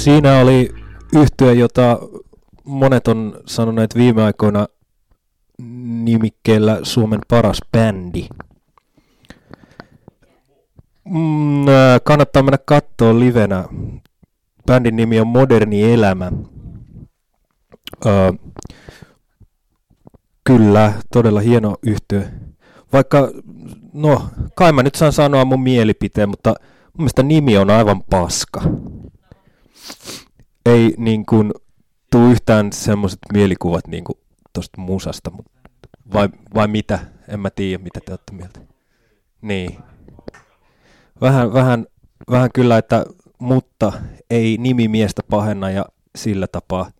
Siinä oli yhtye, jota monet on sanoneet viime aikoina nimikkeellä Suomen paras bändi. Kannattaa mennä katsoa livenä. Bändin nimi on Moderni Elämä. Kyllä, todella hieno yhtye. Vaikka, no, kai mä nyt saan sanoa mun mielipiteen, mutta mun mielestä nimi on aivan paska. Ei niin kuin tuu yhtään semmoiset mielikuvat niin kuin tosta musasta, vai mitä? En mä tiedä, mitä te olette mieltä. Niin. Vähän kyllä, että mutta ei nimi miestä pahenna ja sillä tapaa.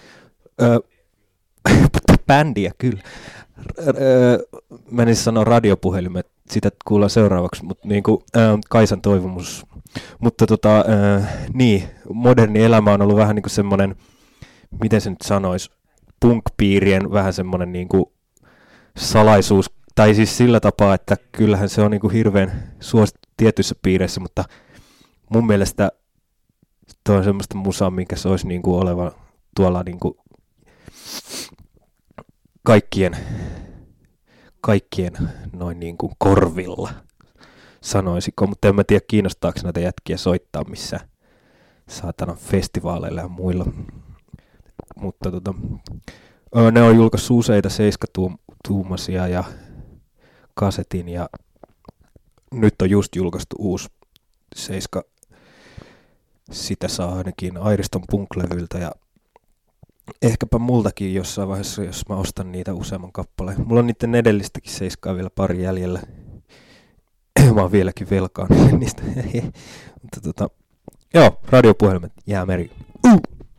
Bändiä kyllä. Menisin sanoa radiopuhelimet, sitä kuullaan seuraavaksi, mutta niin kuin Kaisan toivomus. Mutta niin, Moderni Elämä on ollut vähän niin kuin semmoinen, miten se nyt sanoisi, punk-piirien vähän semmoinen niin kuin salaisuus, tai siis sillä tapaa, että kyllähän se on niin kuin hirveän suosittu tietyissä piireissä, mutta mun mielestä tuo on semmoista musaa, minkä se olisi niin kuin oleva tuolla niin kuin kaikkien noin niin kuin korvilla, sanoisiko, mutta en mä tiedä kiinnostaako näitä jätkiä soittaa missään saatana festivaaleilla ja muilla. Mutta ne on julkaissut useita 7-tuumaisia ja kasetin ja nyt on just julkaistu uusi 7. Sitä saa ainakin Airiston Punk-levyltä ja ehkäpä multakin jossain vaiheessa, jos mä ostan niitä useamman kappaleen. Mulla on niiden edellistäkin 7 vielä pari jäljellä. Mä oon vieläkin velkaan niistä. Mutta joo, radiopuhelimet, Jäämeri.